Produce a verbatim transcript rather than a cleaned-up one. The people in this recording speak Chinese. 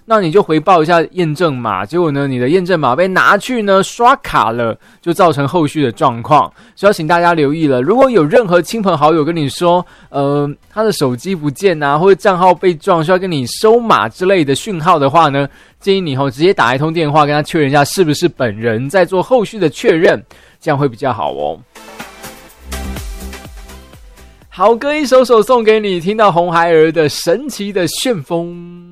那你就回报一下验证码，结果呢，你的验证码被拿去呢刷卡了，就造成后续的状况。所以要请大家留意了，如果有任何亲朋好友跟你说，呃，他的手机不见啊，或者账号被撞，需要跟你收码之类的讯号的话呢，建议你以后直接打一通电话跟他确认一下是不是本人，再做后续的确认，这样会比较好哦。好歌一首首送给你，听到红孩儿的神奇的旋风。